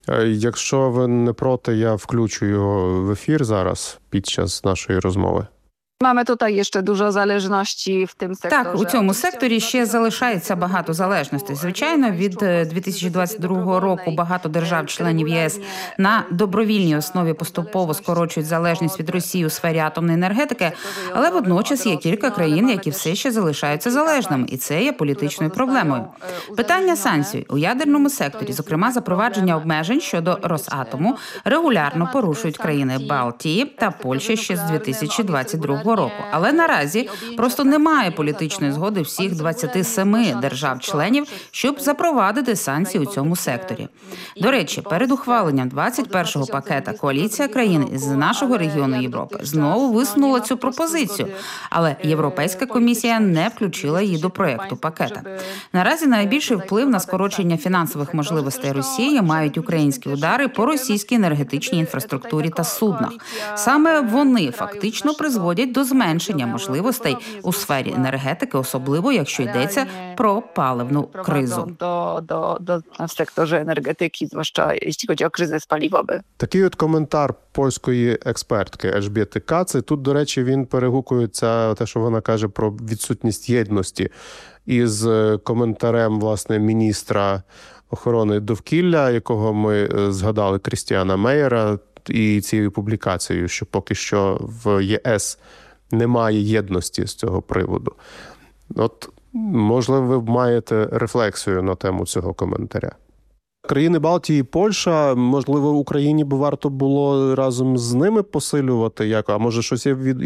Якщо ви не проти, я включу його в ефір зараз під час нашої розмови. Mamy tutaj jeszcze dużo zależności w tym sektorze. Так, у цьому секторі ще залишається багато залежностей. Звичайно, від 2022 року багато держав-членів ЄС на добровільній основі поступово скорочують залежність від Росії у сфері атомної енергетики, але водночас є кілька країн, які все ще залишаються залежними, і це є політичною проблемою. Питання санкцій у ядерному секторі, зокрема запровадження обмежень щодо Росатому, регулярно порушують країни Балтії та Польща ще з 2022 року. Але наразі просто немає політичної згоди всіх 27 держав-членів, щоб запровадити санкції у цьому секторі. До речі, перед ухваленням 21-го пакета коаліція країн з нашого регіону Європи знову висунула цю пропозицію, але Європейська комісія не включила її до проєкту пакета. Наразі найбільший вплив на скорочення фінансових можливостей Росії мають українські удари по російській енергетичній інфраструктурі та суднах. Саме вони фактично призводять до зменшення можливостей у сфері енергетики, особливо якщо йдеться про паливну кризу. В секторі енергетики, зважча, якщо chodzi o kryzys paliwowy. Такий от коментар польської експертки Ельжбєти Каци. Тут, до речі, він перегукується те, що вона каже про відсутність єдності із коментарем, власне, міністра охорони довкілля, якого ми згадали, Крістіана Мейєра, і цією публікацією, що поки що в ЄС немає єдності з цього приводу. От, можливо, ви маєте рефлексію на тему цього коментаря. Країни Балтії і Польща, можливо, Україні б варто було разом з ними посилювати, а може щось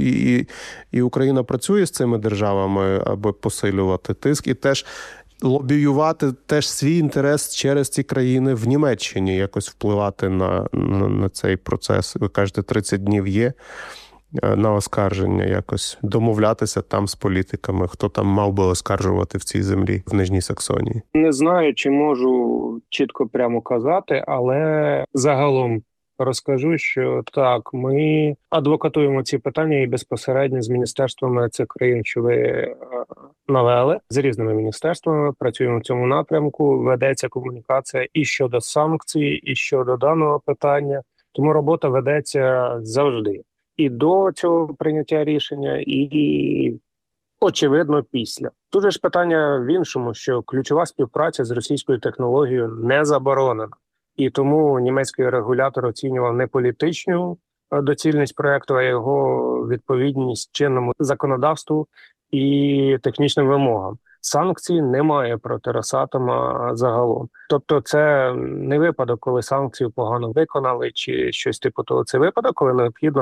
і Україна працює з цими державами, аби посилювати тиск, і теж лобіювати теж свій інтерес через ці країни в Німеччині, якось впливати на цей процес. Ви кажете, 30 днів є на оскарження, якось домовлятися там з політиками, хто там мав би оскаржувати в цій землі, в Нижній Саксонії. Не знаю, чи можу чітко прямо казати, але загалом розкажу, що так, ми адвокатуємо ці питання і безпосередньо з міністерствами цих країн, що ви навели, з різними міністерствами, працюємо в цьому напрямку, ведеться комунікація і щодо санкцій, і щодо даного питання, тому робота ведеться завжди. І до цього прийняття рішення, і, очевидно, після. Тут же ж питання в іншому, що ключова співпраця з російською технологією не заборонена. І тому німецький регулятор оцінював не політичну доцільність проєкту, а його відповідність чинному законодавству і технічним вимогам. Санкцій немає проти Росатома загалом. Тобто це не випадок, коли санкцію погано виконали чи щось типу того. Це випадок, коли необхідно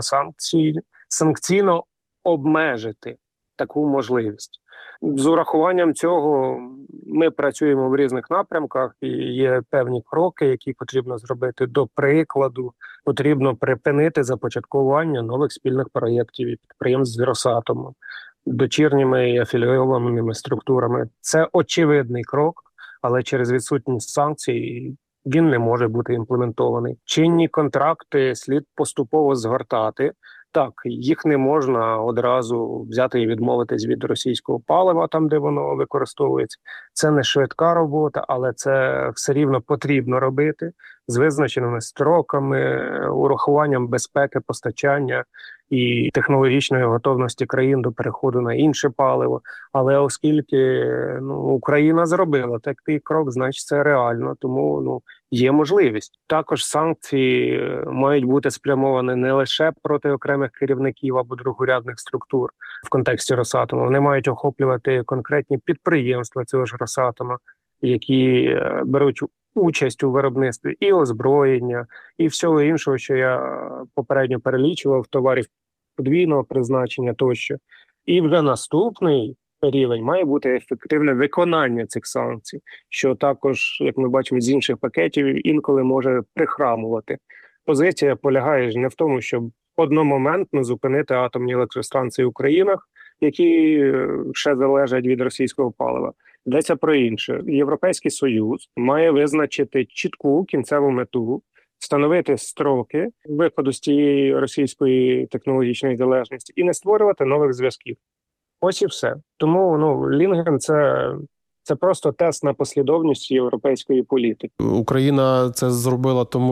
санкційно обмежити таку можливість. З урахуванням цього ми працюємо в різних напрямках і є певні кроки, які потрібно зробити. До прикладу, потрібно припинити започаткування нових спільних проєктів і підприємств з Росатомом, дочірніми і афілійованими структурами. Це очевидний крок, але через відсутність санкцій він не може бути імплементований. Чинні контракти слід поступово згортати. Так, їх не можна одразу взяти і відмовитись від російського палива, там, де воно використовується. Це не швидка робота, але це все рівно потрібно робити з визначеними строками, урахуванням безпеки постачання і технологічної готовності країн до переходу на інше паливо. Але оскільки Україна зробила такий крок, значить це реально, тому є можливість. Також санкції мають бути спрямовані не лише проти окремих керівників або другорядних структур в контексті Росатому. Вони мають охоплювати конкретні підприємства цього ж Росатома, які беруть участь у виробництві і озброєння, і всього іншого, що я попередньо перелічував, товарів подвійного призначення тощо. І вже наступний рівень має бути ефективне виконання цих санкцій, що також, як ми бачимо з інших пакетів, інколи може прихрамувати. Позиція полягає не в тому, щоб одномоментно зупинити атомні електростанції в країнах, які ще залежать від російського палива. Йдеться про інше. Європейський Союз має визначити чітку кінцеву мету, встановити строки виходу з цієї російської технологічної залежності і не створювати нових зв'язків. Ось і все. Тому Лінгрен – це Це просто тест на послідовність європейської політики. Україна це зробила тому,